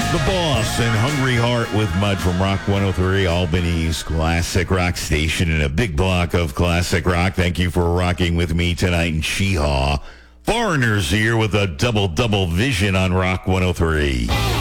The Boss and Hungry Heart with Mud from Rock 103, Albany's classic rock station, and a big block of classic rock. Thank you for rocking with me tonight in Sheehaw. Foreigners here with a double vision on Rock 103.